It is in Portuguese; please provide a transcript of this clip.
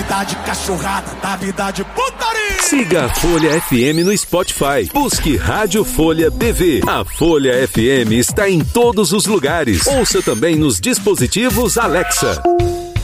vida de cachorrada, da vida de putaria. Siga a Folha FM no Spotify. Busque Rádio Folha BV. A Folha FM está em todos os lugares. Ouça também nos dispositivos Alexa.